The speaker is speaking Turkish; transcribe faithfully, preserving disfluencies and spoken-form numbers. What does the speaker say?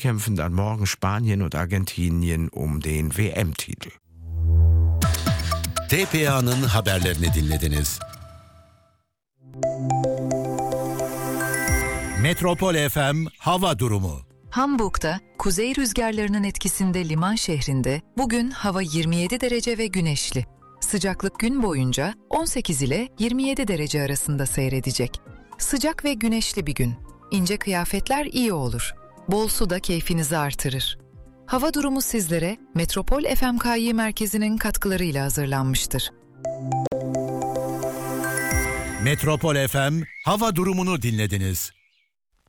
kämpfen dann morgen Spanien und Argentinien um den W M-Titel. T P A'nın haberlerini dinlediniz. Metropol F M hava durumu. Hamburg'da kuzey rüzgarlarının etkisinde liman şehrinde bugün hava yirmi yedi derece ve güneşli. Sıcaklık gün boyunca on sekiz ile yirmi yedi derece arasında seyredecek. Sıcak ve güneşli bir gün. İnce kıyafetler iyi olur. Bol su da keyfinizi artırır. Hava durumu sizlere Metropol F M K Y merkezinin katkılarıyla hazırlanmıştır. Metropol F M hava durumunu dinlediniz.